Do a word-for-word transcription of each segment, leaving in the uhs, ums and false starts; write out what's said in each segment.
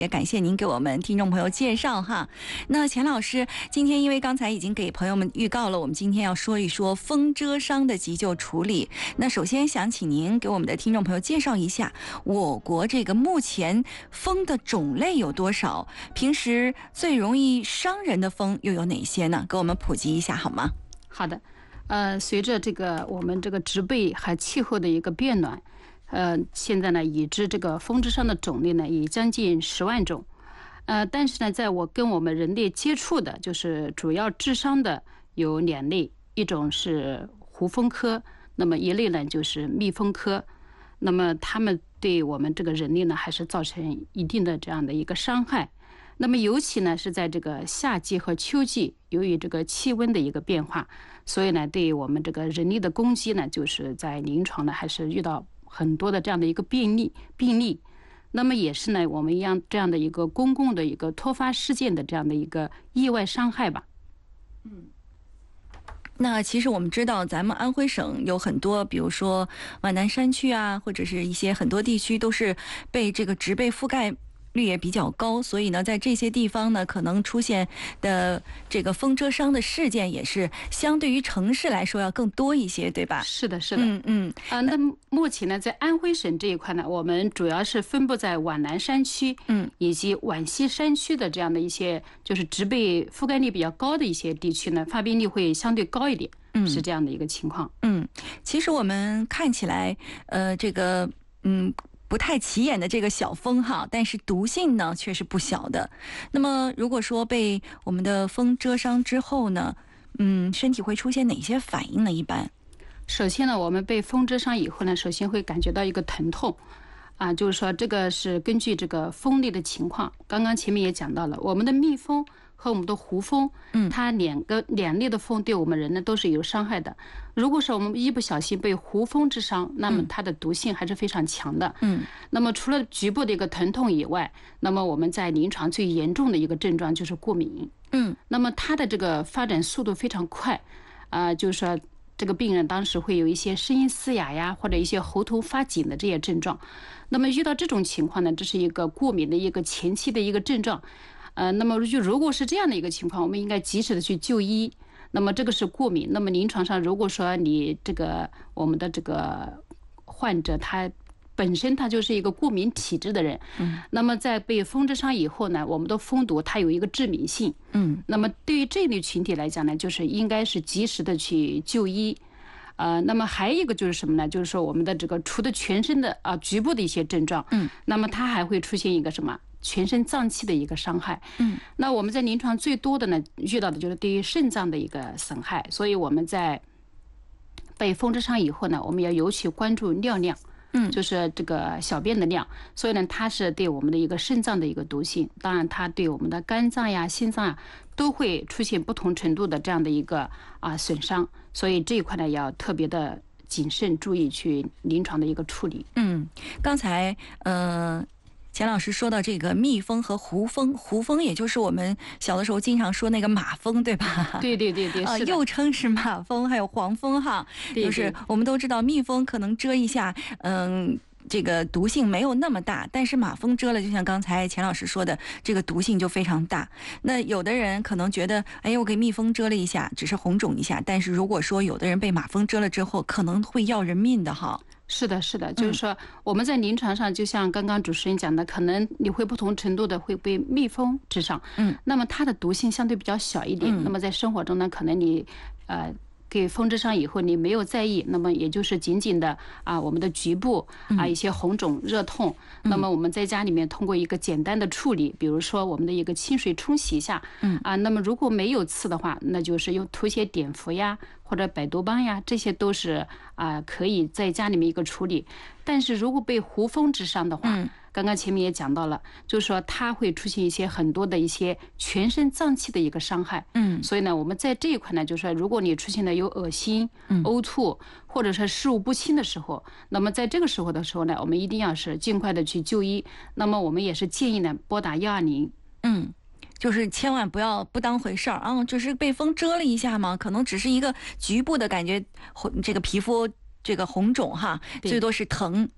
也感谢您给我们听众朋友介绍哈。那钱老师，今天因为刚才已经给朋友们预告了，我们今天要说一说风蛰伤的急救处理。那首先想请您给我们的听众朋友介绍一下，我国这个目前风的种类有多少？平时最容易伤人的风又有哪些呢？给我们普及一下好吗？ 好的，呃，随着这个我们这个植被和气候的一个变暖。呃，现在呢，已知这个风蛰伤的种类呢，已将近十万种。呃，但是呢，在我跟我们人类接触的，就是主要致伤的有两类，一种是胡蜂科，那么一类呢就是蜜蜂科。那么它们对我们这个人类呢，还是造成一定的这样的一个伤害。那么尤其呢是在这个夏季和秋季，由于这个气温的一个变化，所以呢，对我们这个人类的攻击呢，就是在临床呢还是遇到很多的这样的一个病例病例，那么也是呢，我们一样这样的一个公共的一个突发事件的这样的一个意外伤害吧。 嗯，那其实我们知道，咱们安徽省有很多，比如说皖南山区啊，或者是一些很多地区都是被这个植被覆盖率也比较高，所以呢，在这些地方呢，可能出现的这个风蛰伤的事件也是相对于城市来说要更多一些，对吧？ 是的，是的， 嗯嗯。 啊、呃，那目前呢，在安徽省这一块呢，我们主要是分布在皖南山区， 嗯， 以及皖西山区的这样的一些，就是植被覆盖率比较高的一些地区呢，发病率会相对高一点，嗯，是这样的一个情况。 嗯，其实我们看起来，呃，这个，嗯。不太起眼的这个小风哈，但是毒性呢却是不小的。那么如果说被我们的风蛰伤之后呢，嗯，身体会出现哪些反应呢？一般， 首先呢，我们被风蛰伤以后呢，首先会感觉到一个疼痛，啊，就是说这个是根据这个风力的情况。刚刚前面也讲到了，我们的蜜蜂和我们的胡蜂，嗯，它两个两类的蜂对我们人呢都是有伤害的。如果说我们一不小心被胡蜂之伤，那么它的毒性还是非常强的。嗯，那么除了局部的一个疼痛以外，那么我们在临床最严重的一个症状就是过敏。嗯，那么它的这个发展速度非常快，啊、呃，就是说这个病人当时会有一些声音嘶哑呀，或者一些喉头发紧的这些症状。那么遇到这种情况呢，这是一个过敏的一个前期的一个症状。呃，那么就如果是这样的一个情况，我们应该及时的去就医。那么这个是过敏。那么临床上，如果说你这个我们的这个患者他本身他就是一个过敏体质的人，嗯，那么在被风蛰伤以后呢，我们的蜂毒它有一个致敏性，嗯，那么对于这类群体来讲呢，就是应该是及时的去就医。呃，那么还有一个就是什么呢？就是说我们的这个除了全身的啊、呃、局部的一些症状，嗯，那么它还会出现一个什么？全身脏器的一个伤害，嗯，那我们在临床最多的呢，遇到的就是对于肾脏的一个损害，所以我们在被风蛰伤以后呢，我们要尤其关注尿量，嗯，就是这个小便的量，所以呢，它是对我们的一个肾脏的一个毒性，当然它对我们的肝脏呀、心脏呀都会出现不同程度的这样的一个啊损伤，所以这一块呢要特别的谨慎注意去临床的一个处理。 嗯，刚才呃。钱老师说到这个蜜蜂和胡蜂，胡蜂也就是我们小的时候经常说那个马蜂，对吧？ 对对对对， 呃， 是的， 又称是马蜂，还有黄蜂哈。 对对， 就是我们都知道，蜜蜂可能蛰一下，嗯。这个毒性没有那么大，但是马蜂蛰了，就像刚才钱老师说的，这个毒性就非常大。那有的人可能觉得，哎，我给蜜蜂蛰了一下，只是红肿一下，但是如果说有的人被马蜂蛰了之后，可能会要人命的哈。 是的，是的，就是说我们在临床上，就像刚刚主持人讲的，可能你会不同程度的会被蜜蜂蛰伤，嗯，那么它的毒性相对比较小一点，嗯、那么在生活中呢，可能你呃。给风蛰伤以后，你没有在意，那么也就是仅仅的啊，我们的局部啊一些红肿、热痛，那么我们在家里面通过一个简单的处理，比如说我们的一个清水冲洗一下，嗯啊，那么如果没有刺的话，那就是用涂些碘伏呀或者百毒邦呀，这些都是啊可以在家里面一个处理。但是如果被胡蜂蛰伤的话，嗯。刚刚前面也讲到了，就是说它会出现一些很多的一些全身脏器的一个伤害，嗯，所以呢，我们在这一块呢，就是说，如果你出现了有恶心、呕吐，或者是食物不清的时候，那么在这个时候的时候呢，我们一定要是尽快的去就医。那么我们也是建议呢，拨打一二零， 嗯。就是千万不要不当回事儿啊！只是被风蛰了一下嘛，可能只是一个局部的感觉，这个皮肤这个红肿哈，最多是疼。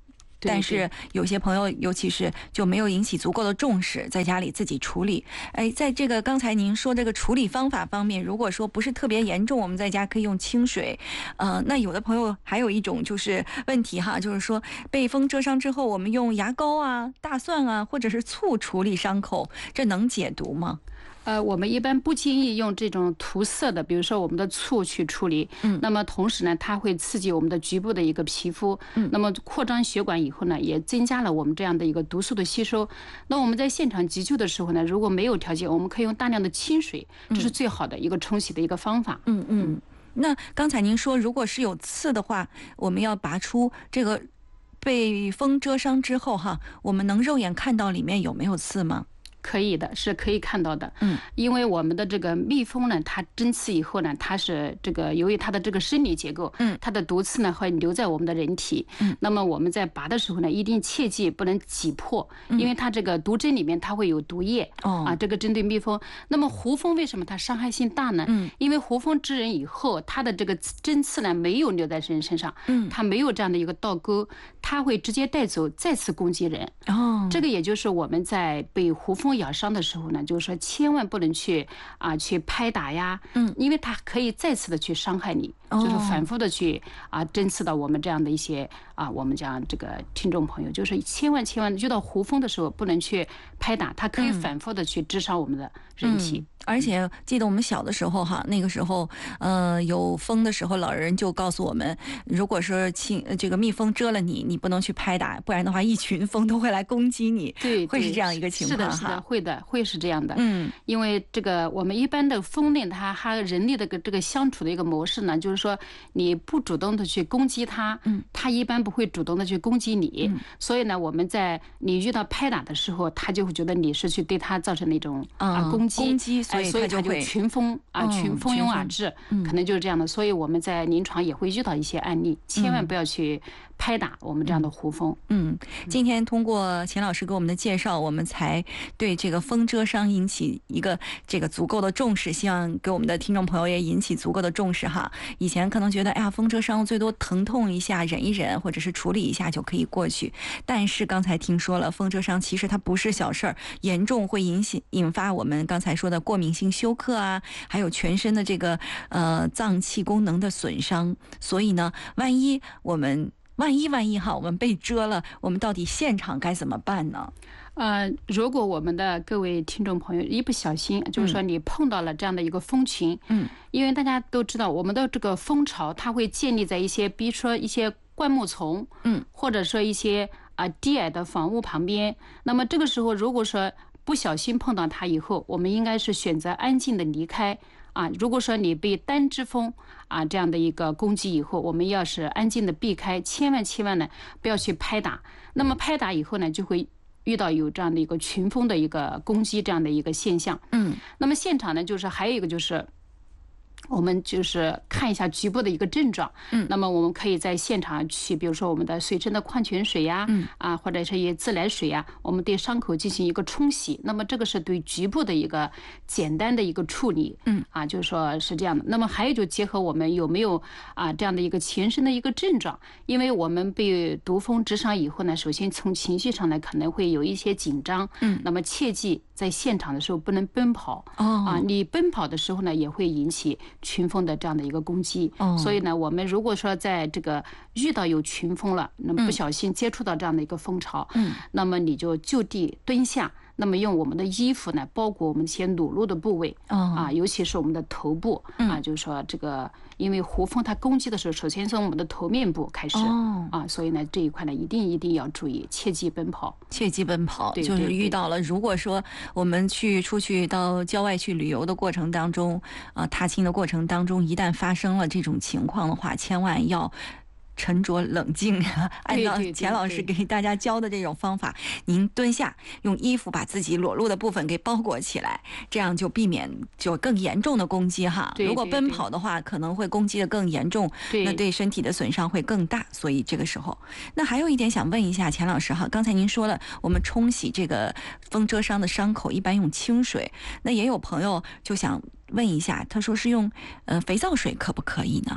但是有些朋友尤其是就没有引起足够的重视，在家里自己处理。哎，在这个刚才您说这个处理方法方面，如果说不是特别严重，我们在家可以用清水。呃，那有的朋友还有一种就是问题哈，就是说被风蛰伤之后，我们用牙膏啊、大蒜啊，或者是醋处理伤口，这能解毒吗？ 呃，我们一般不建议用这种涂色的，比如说我们的醋去处理。嗯，那么同时呢，它会刺激我们的局部的一个皮肤，嗯，那么扩张血管以后呢，也增加了我们这样的一个毒素的吸收。那我们在现场急救的时候呢，如果没有条件，我们可以用大量的清水，这是最好的一个冲洗的一个方法。 嗯嗯。那刚才您说，如果是有刺的话，我们要拔出这个被风蛰伤之后哈，我们能肉眼看到里面有没有刺吗？ 可以的，是可以看到的。嗯，因为我们的这个蜜蜂呢，它针刺以后呢，它是这个由于它的这个生理结构，嗯，它的毒刺呢会留在我们的人体。嗯，那么我们在拔的时候呢，一定切记不能挤破，因为它这个毒针里面它会有毒液。哦，啊，这个针对蜜蜂。那么胡蜂为什么它伤害性大呢？嗯，因为胡蜂蛰人以后，它的这个针刺呢没有留在人身上，嗯，它没有这样的一个倒钩，它会直接带走，再次攻击人。哦，这个也就是我们在被胡蜂咬伤的时候呢，就是说千万不能去啊去拍打呀，嗯，因为它可以再次的去伤害你，就是反复的去啊针刺到我们这样的一些啊我们讲这个听众朋友，就是千万千万遇到胡蜂的时候不能去拍打，它可以反复的去致伤我们的人体。嗯， 而且记得我们小的时候哈，那个时候呃有风的时候，老人就告诉我们，如果说亲这个蜜蜂蛰了你，你不能去拍打，不然的话一群蜂都会来攻击你。 对， 会是这样一个情况哈。 是的，是的，会的，会是这样的。嗯，因为这个我们一般的蜂呢，它和人类的这个相处的一个模式呢，就是说你不主动的去攻击它，嗯，它一般不会主动的去攻击你。嗯，所以呢，我们在你遇到拍打的时候，它就会觉得你是去对它造成那种啊攻击， 攻击，所以它就会群蜂啊群蜂拥而至，可能就是这样的。所以我们在临床也会遇到一些案例，千万不要去拍打我们这样的胡蜂。 嗯，今天通过钱老师给我们的介绍，我们才对这个风蛰伤引起一个这个足够的重视，希望给我们的听众朋友也引起足够的重视哈。以前可能觉得哎呀，风蛰伤最多疼痛一下忍一忍，或者是处理一下就可以过去，但是刚才听说了，风蛰伤其实它不是小事儿，严重会引起引发我们刚才说的过敏性休克啊，还有全身的这个呃脏器功能的损伤。所以呢，万一我们万一万一哈，我们被蛰了，我们到底现场该怎么办呢？ 呃，如果我们的各位听众朋友一不小心，就是说你碰到了这样的一个蜂群，嗯，因为大家都知道，我们的这个蜂巢它会建立在一些，比如说一些灌木丛，嗯，或者说一些啊、呃、低矮的房屋旁边。那么这个时候，如果说不小心碰到它以后，我们应该是选择安静的离开。啊，如果说你被单只蜂啊这样的一个攻击以后，我们要是安静的避开，千万千万呢不要去拍打。那么拍打以后呢，就会遇到有这样的一个群蜂的一个攻击这样的一个现象。嗯，那么现场呢，就是还有一个就是。我们就是看一下局部的一个症状，嗯，那么我们可以在现场去，比如说我们的随身的矿泉水呀，嗯，啊，或者是一些自来水呀，我们对伤口进行一个冲洗，那么这个是对局部的一个简单的一个处理，嗯，啊，就是说是这样的。那么还有就结合我们有没有啊这样的一个全身的一个症状，因为我们被毒蜂蛰伤以后呢，首先从情绪上呢可能会有一些紧张，嗯，那么切记在现场的时候不能奔跑，哦，啊，你奔跑的时候呢也会引起群蜂的这样的一个攻击，哦，所以呢，我们如果说在这个遇到有群蜂了，那么不小心接触到这样的一个蜂巢，嗯，那么你就就地蹲下，那么用我们的衣服呢包裹我们一些裸露的部位，哦，啊，尤其是我们的头部，嗯，啊，就是说这个，因为胡蜂它攻击的时候，首先从我们的头面部开始，哦，啊，所以呢这一块呢一定一定要注意，切忌奔跑， 切忌奔跑，就是遇到了，如果说我们去出去到郊外去旅游的过程当中，啊，踏青的过程当中，一旦发生了这种情况的话，千万要沉着冷静，按照钱老师给大家教的这种方法，您蹲下，用衣服把自己裸露的部分给包裹起来，这样就避免就更严重的攻击哈。如果奔跑的话，可能会攻击的更严重，那对身体的损伤会更大。所以这个时候，那还有一点想问一下钱老师哈，刚才您说了，我们冲洗这个风蛰伤的伤口一般用清水，那也有朋友就想问一下，他说是用呃肥皂水可不可以呢？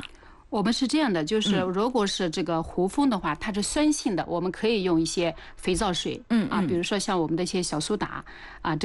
我们是这样的，就是如果是这个胡蜂的话，它是酸性的，我们可以用一些肥皂水， 嗯啊，比如说像我们的一些小苏打啊，这